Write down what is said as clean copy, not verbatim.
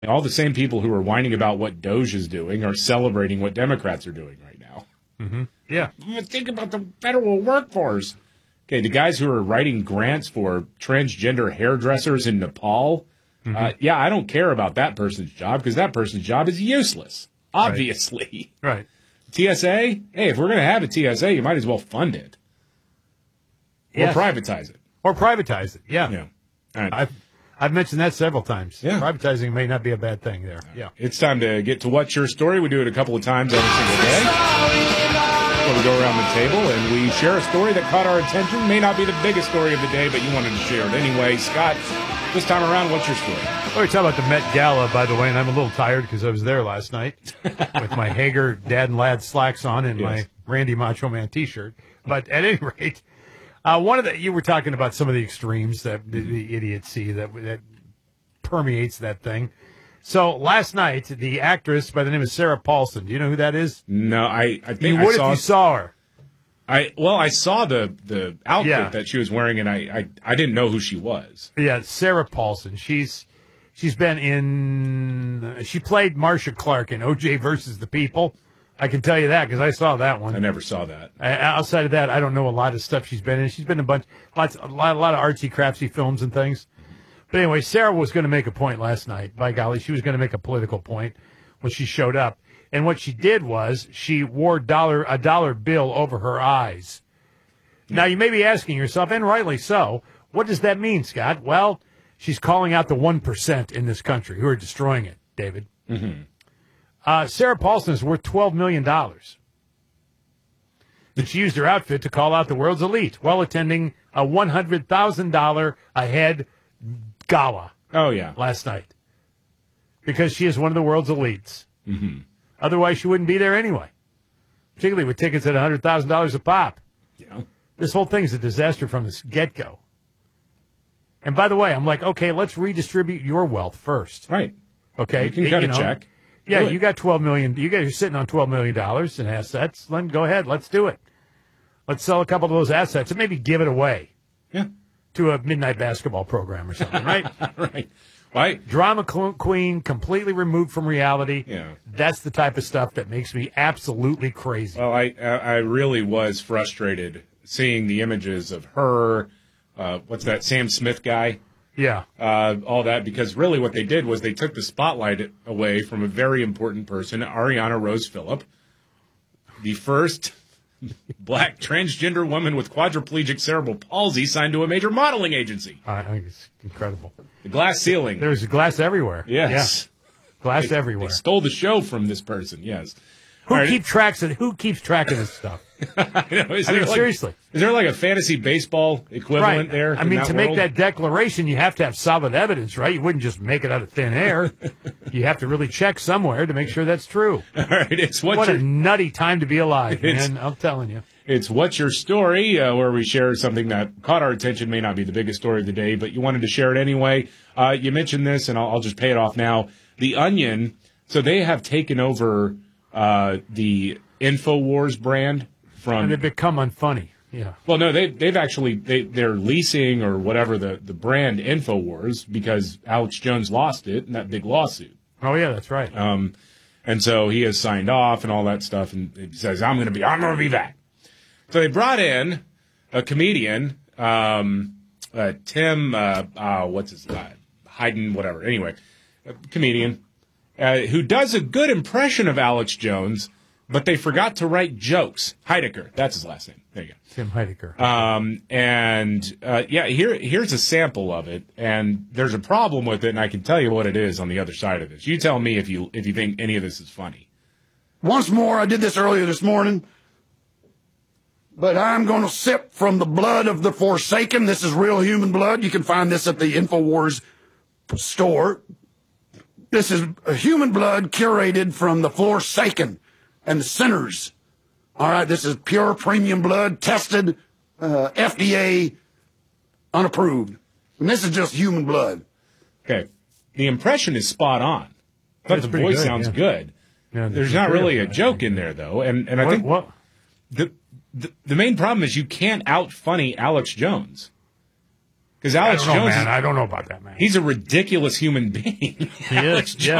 All the same people who are whining about what Doge is doing are celebrating what Democrats are doing right now. Mm-hmm. Yeah. Think about the federal workforce. Okay, the guys who are writing grants for transgender hairdressers in Nepal, I don't care about that person's job because that person's job is useless, obviously. Right. TSA? Hey, if we're going to have a TSA, you might as well fund it. Or privatize it. Or privatize it, yeah. Yeah. All right. I've mentioned that several times. Yeah. Privatizing may not be a bad thing there. Yeah. It's time to get to What's Your Story. We do it a couple of times every single day. So we go around the table and we share a story that caught our attention. May not be the biggest story of the day, but you wanted to share it anyway. Scott, this time around, what's your story? Well, we talk about the Met Gala, by the way, and I'm a little tired because I was there last night with my Hager Dad and Lad slacks on and my Randy Macho Man T-shirt. But at any rate, you were talking about some of the extremes that the idiocy that permeates that thing. So last night, the actress by the name of Sarah Paulson. Do you know who that is? No, I think you would if you saw her. I saw the outfit that she was wearing, and I didn't know who she was. Yeah, Sarah Paulson. She's been in. She played Marcia Clark in O.J. versus the People. I can tell you that because I saw that one. I never saw that. Outside of that, I don't know a lot of stuff she's been in. She's been in a lot of artsy, craftsy films and things. But anyway, Sarah was going to make a point last night. By golly, she was going to make a political point when she showed up. And what she did was she wore a dollar bill over her eyes. Now, you may be asking yourself, and rightly so, what does that mean, Scott? Well, she's calling out the 1% in this country who are destroying it, David. Mm-hmm. Sarah Paulson is worth $12 million. And she used her outfit to call out the world's elite while attending a $100,000 a head gala. Oh, yeah. Last night. Because she is one of the world's elites. Mm-hmm. Otherwise, she wouldn't be there anyway. Particularly with tickets at $100,000 a pop. Yeah. This whole thing's a disaster from the get-go. And by the way, I'm like, okay, let's redistribute your wealth first. Right. Okay. You can cut a check. Yeah, you got $12 million. You're sitting on $12 million in assets. Go ahead. Let's do it. Let's sell a couple of those assets and maybe give it away. Yeah. To a midnight basketball program or something, right? Right. Drama queen, completely removed from reality. Yeah. That's the type of stuff that makes me absolutely crazy. Well, I really was frustrated seeing the images of her, what's that, Sam Smith guy? Yeah. All that, because really what they did was they took the spotlight away from a very important person, Ariana Rose Phillip, the first black transgender woman with quadriplegic cerebral palsy signed to a major modeling agency. I think it's incredible. The glass ceiling. There's glass everywhere. Yes. Yeah. Glass everywhere. They stole the show from this person, yes. Who keeps track of this stuff? I know. Seriously. Is there like a fantasy baseball equivalent there? I mean, to make that declaration, you have to have solid evidence, right? You wouldn't just make it out of thin air. You have to really check somewhere to make sure that's true. All right. What a nutty time to be alive, man. I'm telling you. It's What's Your Story, where we share something that caught our attention. May not be the biggest story of the day, but you wanted to share it anyway. You mentioned this, and I'll just pay it off now. The Onion, so they have taken over the InfoWars brand from... And they've become unfunny, yeah. Well, no, they've actually... They're leasing or whatever the brand InfoWars because Alex Jones lost it in that big lawsuit. Oh, yeah, that's right. And so he has signed off and all that stuff, and he says, I'm going to be back. So they brought in a comedian, Tim, what's his name? Hayden, whatever. Anyway, a comedian who does a good impression of Alex Jones, but they forgot to write jokes. Heidecker, that's his last name. There you go. Tim Heidecker. Here's a sample of it, and there's a problem with it, and I can tell you what it is on the other side of this. You tell me if you think any of this is funny. Once more, I did this earlier this morning, but I'm going to sip from the blood of the Forsaken. This is real human blood. You can find this at the InfoWars store. This is human blood curated from the Forsaken and the sinners. All right, this is pure premium blood, tested, FDA unapproved. And this is just human blood. Okay. The impression is spot on. But the voice sounds good. Yeah, there's not really a joke in there, though. And I think the main problem is you can't out-funny Alex Jones. Because I Alex don't know, Jones, man. I don't know about that, man. he's a ridiculous human being. He is. Yeah.